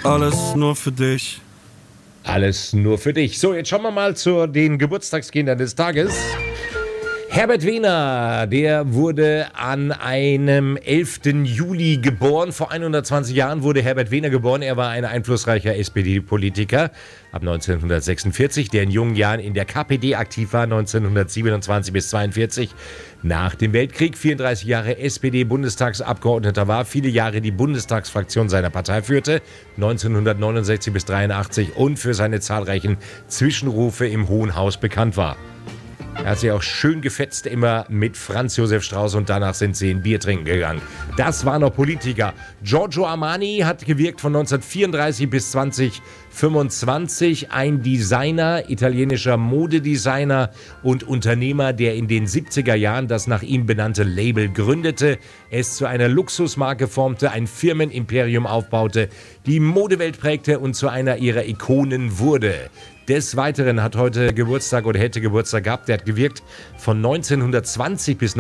Alles nur für dich. Alles nur für dich. So, jetzt schauen wir mal zu den Geburtstagskindern des Tages. Herbert Wehner, der wurde an einem 11. Juli geboren. Vor 120 Jahren wurde Herbert Wehner geboren. Er war ein einflussreicher SPD-Politiker ab 1946, der in jungen Jahren in der KPD aktiv war, 1927 bis 42. Nach dem Weltkrieg 34 Jahre SPD-Bundestagsabgeordneter war, viele Jahre die Bundestagsfraktion seiner Partei führte, 1969 bis 83 und für seine zahlreichen Zwischenrufe im Hohen Haus bekannt war. Er hat sich auch schön gefetzt, immer mit Franz Josef Strauß, und danach sind sie ein Bier trinken gegangen. Das war noch Politiker. Giorgio Armani hat gewirkt von 1934 bis 2025. Ein Designer, italienischer Modedesigner und Unternehmer, der in den 70er Jahren das nach ihm benannte Label gründete, es zu einer Luxusmarke formte, ein Firmenimperium aufbaute, die Modewelt prägte und zu einer ihrer Ikonen wurde. Des Weiteren hat heute Geburtstag oder hätte Geburtstag gehabt. Der hat gewirkt von 1920 bis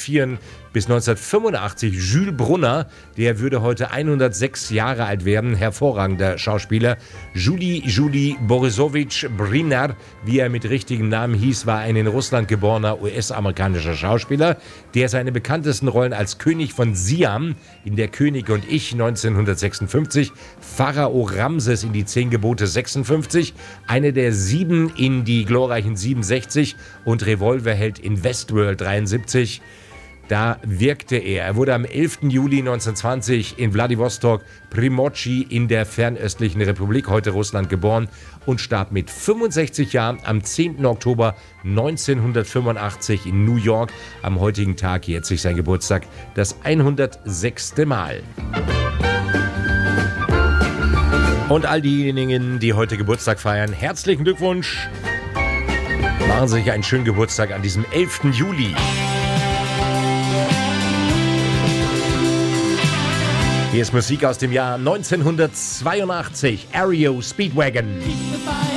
1985 Jules Brunner. Der würde heute 106 Jahre alt werden. Hervorragender Schauspieler. Juli Borisowitsch Brynner, wie er mit richtigem Namen hieß, war ein in Russland geborener US-amerikanischer Schauspieler, der seine bekanntesten Rollen als König von Siam in Der König und ich 1956, Pharao Ramses in die 10 Gebote 56, eine der 7 in die glorreichen 67 und Revolverheld in Westworld 73. Da wirkte er. Er wurde am 11. Juli 1920 in Wladiwostok, Primorschi in der fernöstlichen Republik, heute Russland, geboren und starb mit 65 Jahren am 10. Oktober 1985 in New York. Am heutigen Tag jährt sich sein Geburtstag das 106. Mal. Und all diejenigen, die heute Geburtstag feiern, herzlichen Glückwunsch. Machen Sie sich einen schönen Geburtstag an diesem 11. Juli. Hier ist Musik aus dem Jahr 1982. REO Speedwagon.